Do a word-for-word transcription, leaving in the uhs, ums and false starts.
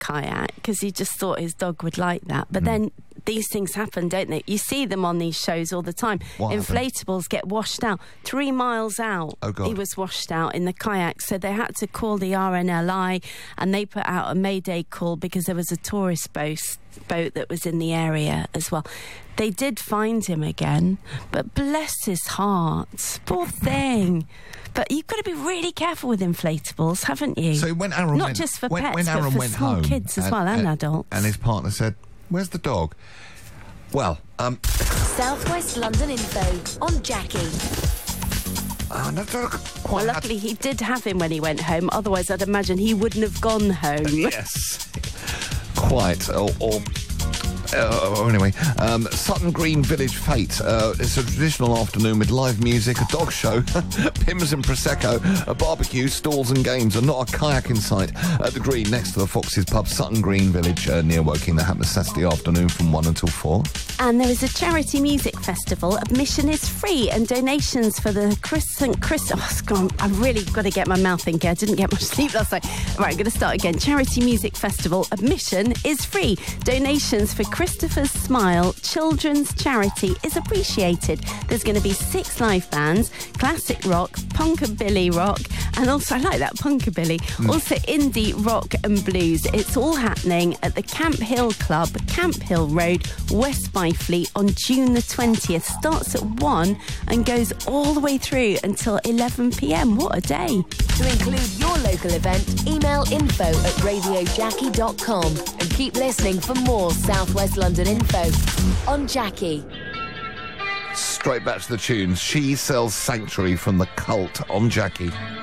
kayak because he just thought his dog would like that. But mm. then these things happen, don't they? You see them on these shows all the time. What Inflatables happened? get washed out. Three miles out, oh, God. he was washed out in the kayak. So they had to call the R N L I, and they put out a mayday call because there was a tourist boat, boat that was in the area as well. They did find him again, but bless his heart. Poor thing. But you've got to be really careful with inflatables, haven't you? So when Aaron Not went, just for when, pets, when Aaron but for went small home kids as and, well, and, and adults. And his partner said, "Where's the dog?" Well, um... Southwest London info on Jackie. Uh, no, quite well, luckily he did have him when he went home. Otherwise, I'd imagine he wouldn't have gone home. Yes. Quite. Or... or Uh, anyway, um, Sutton Green Village Fete. Uh, it's a traditional afternoon with live music, a dog show, Pimm's and Prosecco, a barbecue, stalls and games, and not a kayak in sight at the Green next to the Foxes pub, Sutton Green Village, uh, near Woking. That happens Saturday afternoon from one until four. And there is a charity music festival. Admission is free, and donations for the Chris Saint Chris. Oh, God, I've really got to get my mouth thinking. I didn't get much sleep last night. Right, I'm going to start again. Charity music festival. Admission is free. Donations for Christopher's Smile Children's Charity is appreciated. There's going to be six live bands: classic rock, punkabilly rock, and also I like that punkabilly. Mm. Also indie rock and blues. It's all happening at the Camp Hill Club, Camp Hill Road, West Byfleet, on June the twentieth. Starts at one and goes all the way through until eleven p m. What a day! To include your local event, email info at radio jackie dot com and keep listening for more Southwest London info on Jackie. Straight back to the tunes. She Sells Sanctuary from The Cult on Jackie.